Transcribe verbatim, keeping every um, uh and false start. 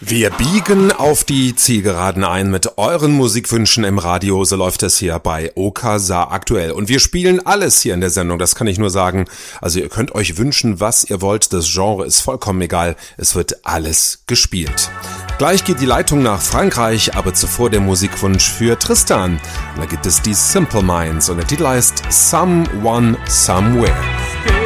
Wir biegen auf die Zielgeraden ein mit euren Musikwünschen im Radio. So läuft es hier bei Okasa aktuell. Und wir spielen alles hier in der Sendung, das kann ich nur sagen. Also ihr könnt euch wünschen, was ihr wollt. Das Genre ist vollkommen egal. Es wird alles gespielt. Gleich geht die Leitung nach Frankreich, aber zuvor der Musikwunsch für Tristan. Da gibt es die Simple Minds und der Titel heißt Someone Somewhere.